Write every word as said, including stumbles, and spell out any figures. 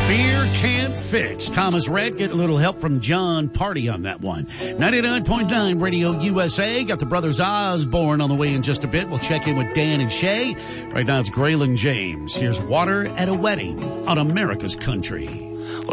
Beer can't fix. Thomas Rhett get a little help from John Party on that one. ninety-nine point nine Radio U S A. Got the Brothers Osborne on the way in just a bit. We'll check in with Dan and Shay. Right now it's Graylin James. Here's Water at a Wedding on America's Country.